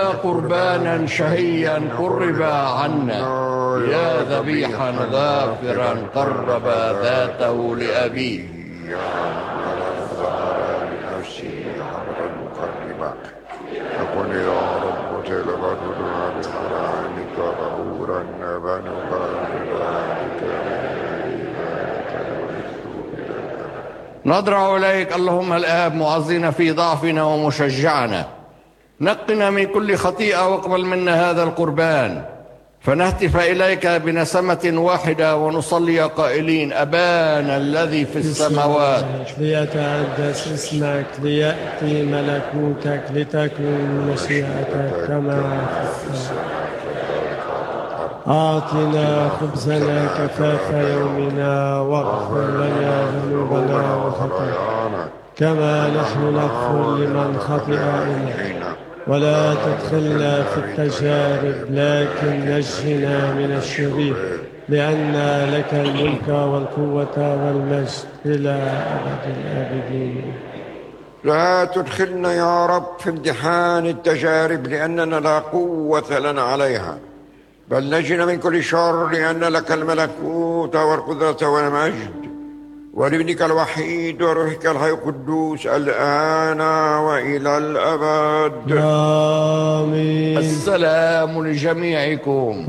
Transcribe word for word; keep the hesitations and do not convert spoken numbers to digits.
قربانا شهيا قرب عنا، يا ذبيحا غافرا قرب ذاته لأبيه. فقل يا رب تلغتنا بحرامك غفورا بنك نضرع إليك اللهم الآب معزنا في ضعفنا ومشجعنا، نقنا من كل خطيئة واقبل منا هذا القربان، فنهتف إليك بنسمة واحدة ونصلي قائلين: أبانا الذي في السماوات، ليتقدس اسمك، ليأتي ملكوتك، لتكن مشيئتك كما في السماء. أعطنا خبزنا كفاف يومنا، واغفر لنا ذنوبنا وخطايانا كما نحن نغفر لمن خطئ إلينا، ولا تدخلنا في التجارب لكن نجنا من الشرير، لأن لك الملك والقوة والمجد إلى أبد الآبدين. لا تدخلنا يا رب في امتحان التجارب، لأننا لا قوة لنا عليها، بل نجنا من كل شر، لأن لك الملكوت والقدرة والمجد ولابنك الوحيد وروحك الحي القدوس الآن وإلى الأبد. آمين. السلام لجميعكم.